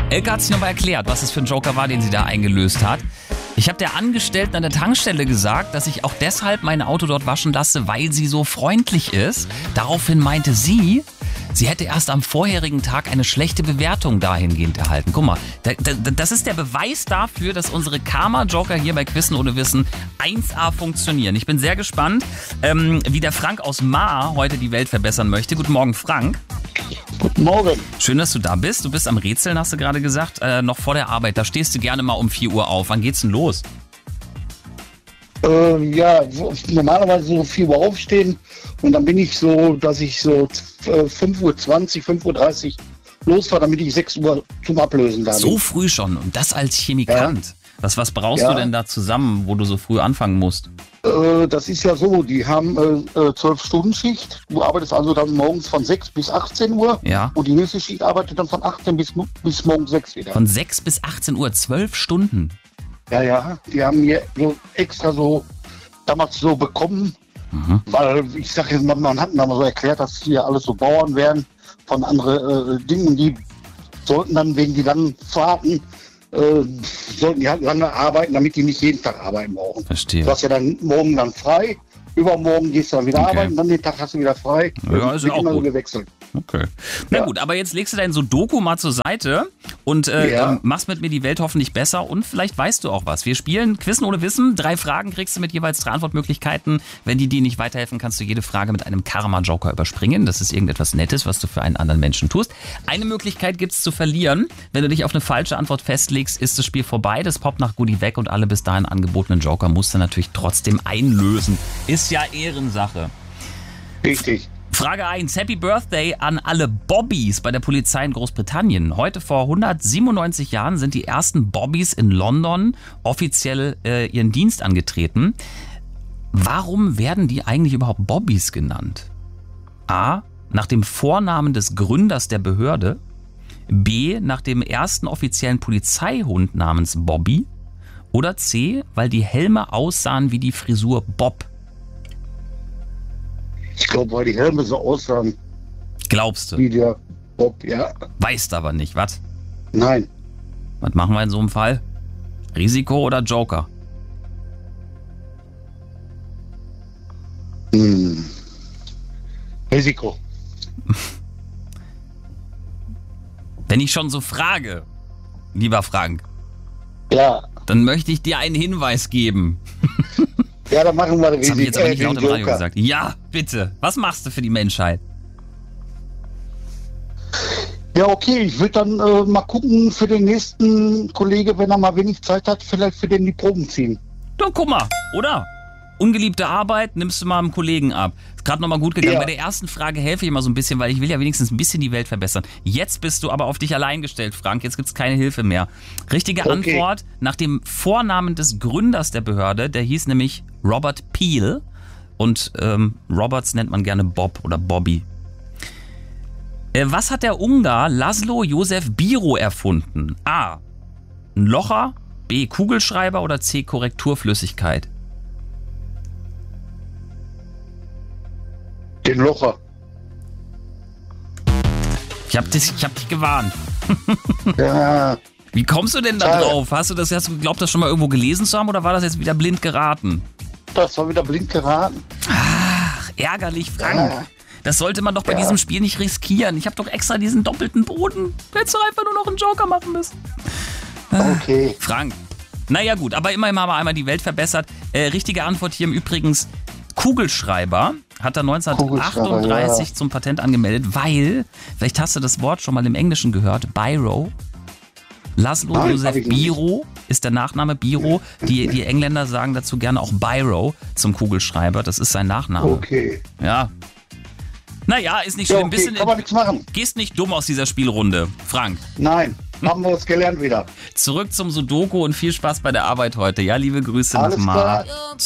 Elke hat sich nochmal erklärt, was es für ein Joker war, den sie da eingelöst hat. Ich habe der Angestellten an der Tankstelle gesagt, dass ich auch deshalb mein Auto dort waschen lasse, weil sie so freundlich ist. Daraufhin meinte sie hätte erst am vorherigen Tag eine schlechte Bewertung dahingehend erhalten. Guck mal, das ist der Beweis dafür, dass unsere Karma-Joker hier bei Quissen ohne Wissen 1A funktionieren. Ich bin sehr gespannt, wie der Frank aus Maar heute die Welt verbessern möchte. Guten Morgen, Frank. Guten Morgen. Schön, dass du da bist. Du bist am Rätseln, hast du gerade gesagt, noch vor der Arbeit. Da stehst du gerne mal um 4 Uhr auf. Wann geht's denn los? Normalerweise so 4 Uhr aufstehen und dann bin ich so, dass ich so 5:20 Uhr, 5:30 Uhr losfahre, damit ich 6 Uhr zum Ablösen da bin. So früh schon und das als Chemikant. Ja. Was brauchst du denn da zusammen, wo du so früh anfangen musst? Das ist ja so, die haben 12-Stunden-Schicht. Du arbeitest also dann morgens von 6 bis 18 Uhr. Ja. Und die nächste Schicht arbeitet dann von 18 bis morgens 6 wieder. Von 6 bis 18 Uhr, 12 Stunden? Ja, die haben mir so extra so damals so bekommen, weil ich sage jetzt mal, man hat mir mal so erklärt, dass hier alles so Bauern wären von anderen Dingen, die sollten dann wegen die langen Fahrten sollten die halt lange arbeiten, damit die nicht jeden Tag arbeiten brauchen. Verstehe. Du hast ja dann morgen dann frei, übermorgen gehst du dann wieder arbeiten, dann den Tag hast du wieder frei. Ja, ist ja auch immer gut. so gewechselt. Okay. Na gut, aber jetzt legst du dein Sudoku mal zur Seite und machst mit mir die Welt hoffentlich besser und vielleicht weißt du auch was. Wir spielen Quissen ohne Wissen. 3 Fragen kriegst du mit jeweils 3 Antwortmöglichkeiten. Wenn die dir nicht weiterhelfen, kannst du jede Frage mit einem Karma-Joker überspringen. Das ist irgendetwas Nettes, was du für einen anderen Menschen tust. Eine Möglichkeit gibt's zu verlieren. Wenn du dich auf eine falsche Antwort festlegst, ist das Spiel vorbei. Das poppt nach Goodie weg und alle bis dahin angebotenen Joker musst du natürlich trotzdem einlösen. Ist ja Ehrensache. Richtig. Frage 1. Happy Birthday an alle Bobbys bei der Polizei in Großbritannien. Heute vor 197 Jahren sind die ersten Bobbys in London offiziell ihren Dienst angetreten. Warum werden die eigentlich überhaupt Bobbys genannt? A. Nach dem Vornamen des Gründers der Behörde. B. Nach dem ersten offiziellen Polizeihund namens Bobby. Oder C. Weil die Helme aussahen wie die Frisur Bob. Ich glaube, weil die Helme so aussahen. Glaubst du? Wie der Bob, ja. Weißt aber nicht, was? Nein. Was machen wir in so einem Fall? Risiko oder Joker? Risiko. Wenn ich schon so frage, lieber Frank, Ja. dann möchte ich dir einen Hinweis geben. Ja, dann machen wir Das habe ich jetzt aber nicht laut im Radio Joker. gesagt. Ja, bitte. Was machst du für die Menschheit? Ja, okay, ich würde dann mal gucken für den nächsten Kollege, wenn er mal wenig Zeit hat, vielleicht für den die Proben ziehen. Dann guck mal, oder? Ungeliebte Arbeit nimmst du mal einem Kollegen ab. Ist gerade nochmal gut gegangen. Ja. Bei der ersten Frage helfe ich immer so ein bisschen, weil ich will ja wenigstens ein bisschen die Welt verbessern. Jetzt bist du aber auf dich allein gestellt, Frank. Jetzt gibt's keine Hilfe mehr. Richtige Okay. Antwort nach dem Vornamen des Gründers der Behörde. Der hieß nämlich Robert Peel. Und Roberts nennt man gerne Bob oder Bobby. Was hat der Ungar Laszlo Josef Biro erfunden? A. Ein Locher, B. Kugelschreiber oder C. Korrekturflüssigkeit? Den Locher. Ich hab dich gewarnt. Ja, Wie kommst du denn da Schade. drauf? Hast du geglaubt, das schon mal irgendwo gelesen zu haben oder war das jetzt wieder blind geraten? das war wieder blind geraten. Ach, ärgerlich, Frank. Ja. Das sollte man doch bei diesem Spiel nicht riskieren. Ich habe doch extra diesen doppelten Boden. Du hättest doch einfach nur noch einen Joker machen müssen. Okay. Frank. Naja gut, aber immerhin haben wir einmal die Welt verbessert. Richtige Antwort hier im Übrigens Kugelschreiber. Hat er 1938 zum Patent angemeldet, weil, vielleicht hast du das Wort schon mal im Englischen gehört, Biro. Laszlo Nein, hab Josef ich nicht. Biro ist der Nachname Biro. Die Engländer sagen dazu gerne auch Biro zum Kugelschreiber. Das ist sein Nachname. Okay. Ja. Naja, ist nicht Ja, schlimm. okay, kann man nichts machen. Gehst nicht dumm aus dieser Spielrunde. Frank, Nein, haben wir uns gelernt wieder. zurück zum Sudoku und viel Spaß bei der Arbeit heute. Ja, liebe Grüße Alles nach Maar. klar.